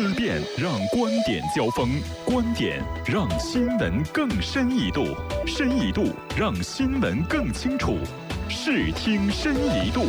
思辨让观点交锋，观点让新闻更深一度，深一度让新闻更清楚。视听深一度。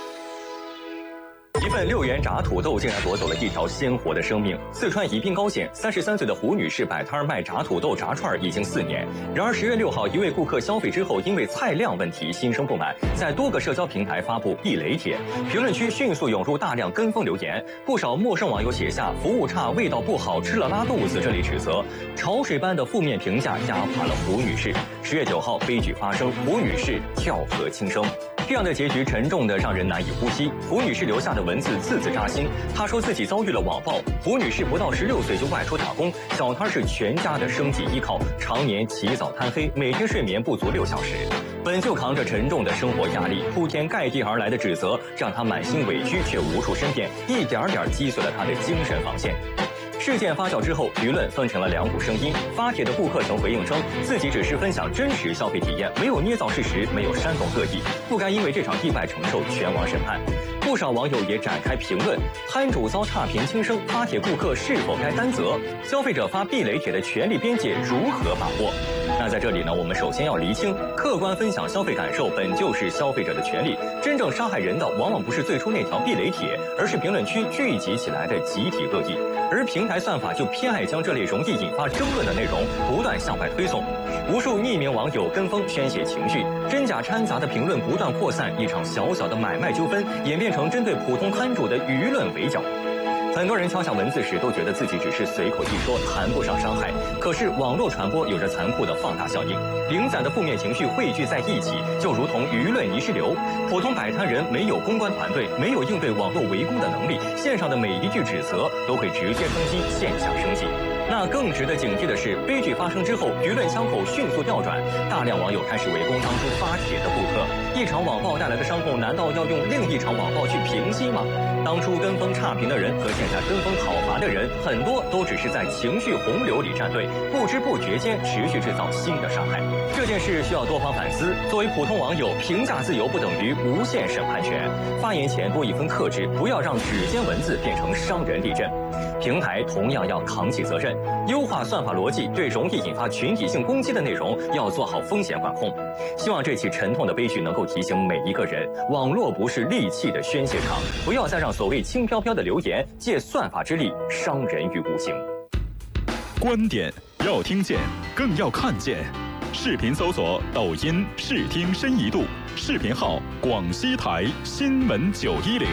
一份6元炸土豆竟然夺走了一条鲜活的生命。四川宜宾高县33岁的胡女士摆摊卖炸土豆、炸串已经4年。然而10月6号，一位顾客消费之后，因为菜量问题心生不满，在多个社交平台发布避雷帖，评论区迅速涌入大量跟风留言。不少陌生网友写下“服务差、味道不好、吃了拉肚子”这类指责，潮水般的负面评价压垮了胡女士。10月9号，悲剧发生，胡女士跳河轻生。这样的结局沉重的让人难以呼吸。胡女士留下的文字字字扎心。她说自己遭遇了网暴。胡女士不到16岁就外出打工，小摊是全家的生计依靠，常年起早贪黑，每天睡眠不足6小时。本就扛着沉重的生活压力，铺天盖地而来的指责让她满心委屈，却无处申辩，一点点击碎了她的精神防线。事件发酵之后，舆论分成了2股声音。发帖的顾客曾回应称，自己只是分享真实消费体验，没有捏造事实，没有煽动恶意，不该因为这场意外承受全网审判。不少网友也展开评论，摊主遭差评轻生，发帖顾客是否该担责？消费者发避雷帖的权利边界如何把握？那在这里呢，我们首先要厘清，客观分享消费感受本就是消费者的权利，真正杀害人的往往不是最初那条避雷帖，而是评论区聚集起来的集体恶意。而平台算法就偏爱将这类容易引发争论的内容不断向外推送，无数匿名网友跟风宣泄情绪，真假掺杂的评论不断扩散，一场小小的买卖纠纷演变成针对普通摊主的舆论围剿。很多人敲下文字时都觉得自己只是随口一说，谈不上伤害。可是网络传播有着残酷的放大效应，零散的负面情绪汇聚在一起，就如同舆论泥石流。普通摆摊人没有公关团队，没有应对网络围攻的能力，线上的每一句指责都会直接冲击线下生计。那更值得警惕的是，悲剧发生之后，舆论枪口迅速调转，大量网友开始围攻当初发帖的顾客。一场网暴带来的伤痛，难道要用另一场网暴去平息吗？当初跟风差评的人和现在跟风讨伐的人，很多都只是在情绪洪流里站队，不知不觉间持续制造新的伤害。这件事需要多方反思。作为普通网友，评价自由不等于无限审判权，发言前多一分克制，不要让指尖文字变成伤人利刃。平台同样要扛起责任，优化算法逻辑，对容易引发群体性攻击的内容要做好风险管控。希望这起沉痛的悲剧能够提醒每一个人，网络不是戾气的宣泄场，不要再让所谓轻飘飘的留言借算法之力伤人于无形。 观点要听见，更要看见。视频搜索抖音视听深一度，视频号广西台新闻910。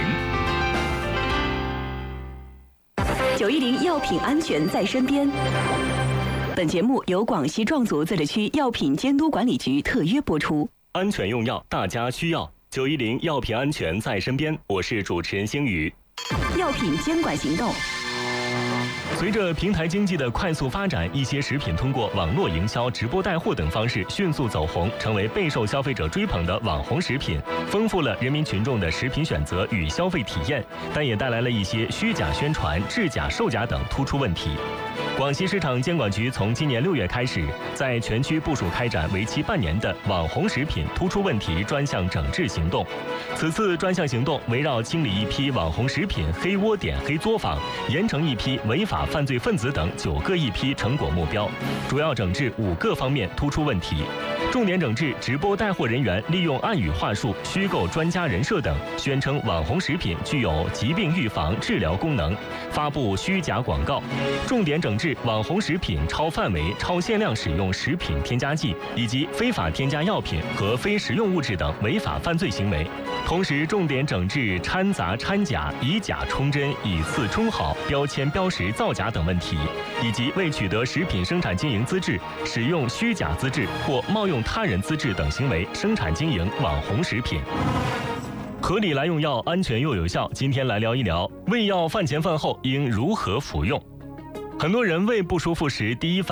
910药品安全在身边。本节目由广西壮族自治区药品监督管理局特约播出。 安全用药，大家需要。910药品安全在身边，我是主持人星宇。 药品监管行动。 随着平台经济的快速发展，一些食品通过网络营销、直播带货等方式迅速走红，成为备受消费者追捧的网红食品，丰富了人民群众的食品选择与消费体验，但也带来了一些虚假宣传、制假售假等突出问题。广西市场监管局从今年6月开始，在全区部署开展为期半年的网红食品突出问题专项整治行动。此次专项行动围绕清理一批网红食品黑窝点、黑作坊，严惩一批违法犯罪分子等9个一批成果目标，主要整治5个方面突出问题。重点整治直播带货人员利用暗语话术、虚构专家人设等，宣称网红食品具有疾病预防、治疗功能，发布虚假广告。重点整治网红食品超范围、超限量使用食品添加剂以及非法添加药品和非食用物质等违法犯罪行为。同时，重点整治掺杂掺假、以假充真、以次充好、标签标识造假等问题，以及未取得食品生产经营资质、使用虚假资质或冒用他人资质等行为生产经营网红食品。合理来用药，安全又有效。今天来聊一聊胃药饭前饭后应如何服用。很多人胃不舒服时，第一反应